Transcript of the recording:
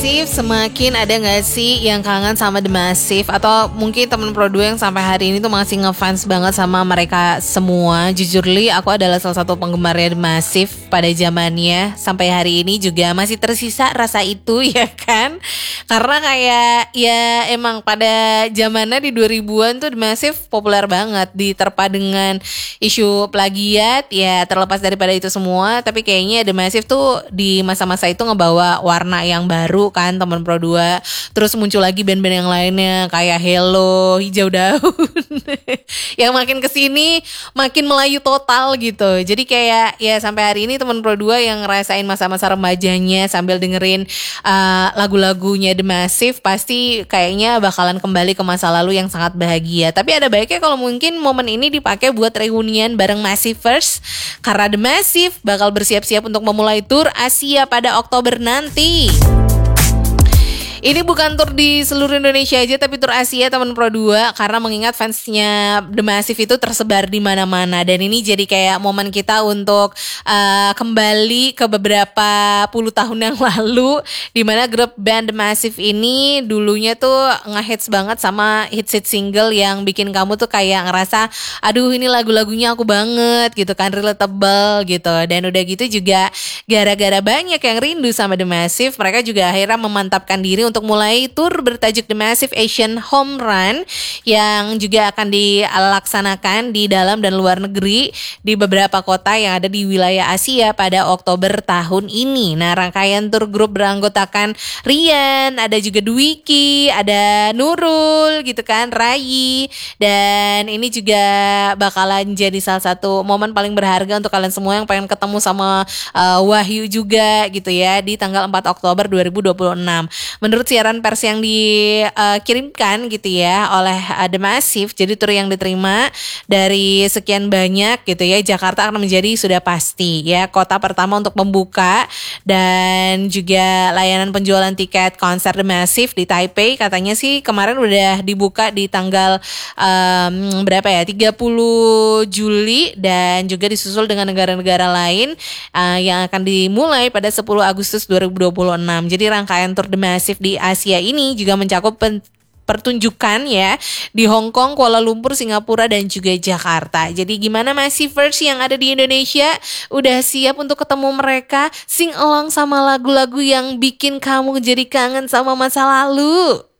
Semakin ada gak sih yang kangen sama The Massive? Atau mungkin temen Pro 2 yang sampai hari ini tuh masih ngefans banget sama mereka semua. Jujur Li, aku adalah salah satu penggemarnya The Massive pada zamannya. Sampai hari ini juga masih tersisa rasa itu ya kan. Karena kayak ya emang pada zamannya di 2000-an tuh The Massive populer banget. Diterpa dengan isu plagiat, ya terlepas daripada itu semua. Tapi kayaknya The Massive tuh di masa-masa itu ngebawa warna yang baru kan, teman Pro 2. Terus muncul lagi band-band yang lainnya kayak Hello, Hijau Daun yang makin kesini makin Melayu total gitu. Jadi kayak ya sampai hari ini teman Pro 2 yang ngerasain masa-masa remajanya sambil dengerin lagu-lagunya The Massive pasti kayaknya bakalan kembali ke masa lalu yang sangat bahagia. Tapi ada baiknya kalau mungkin momen ini dipakai buat reunian bareng Massivers, karena The Massive bakal bersiap-siap untuk memulai tur Asia pada Oktober nanti. Ini bukan tur di seluruh Indonesia aja, tapi tur Asia teman Pro 2, karena mengingat fansnya The Massive itu tersebar di mana-mana. Dan ini jadi kayak momen kita untuk kembali ke beberapa puluh tahun yang lalu, di mana grup band The Massive ini dulunya tuh ngehits banget sama hit-hit single yang bikin kamu tuh kayak ngerasa, aduh ini lagu-lagunya aku banget gitu kan, relatable gitu. Dan udah gitu juga gara-gara banyak yang rindu sama The Massive, mereka juga akhirnya memantapkan diri untuk mulai tur bertajuk The Massive Asian Home Run yang juga akan dilaksanakan di dalam dan luar negeri di beberapa kota yang ada di wilayah Asia pada Oktober tahun ini. Nah, rangkaian tur grup beranggotakan Rian, ada juga Dwiki, ada Nurul gitu kan, Rai, dan ini juga bakalan jadi salah satu momen paling berharga untuk kalian semua yang pengen ketemu sama Wahyu juga gitu ya di tanggal 4 Oktober 2026. Menurut siaran pers yang dikirimkan gitu ya oleh The Massive, jadi tur yang diterima dari sekian banyak gitu ya, Jakarta akan menjadi sudah pasti ya kota pertama untuk membuka, dan juga layanan penjualan tiket konser The Massive di Taipei katanya sih kemarin udah dibuka di tanggal berapa ya, 30 Juli, dan juga disusul dengan negara-negara lain yang akan dimulai pada 10 Agustus 2026. Jadi rangkaian tur The Massive di Asia ini juga mencakup pertunjukan ya di Hong Kong, Kuala Lumpur, Singapura, dan juga Jakarta. Jadi gimana Massivers yang ada di Indonesia? Udah siap untuk ketemu mereka? Sing along sama lagu-lagu yang bikin kamu jadi kangen sama masa lalu?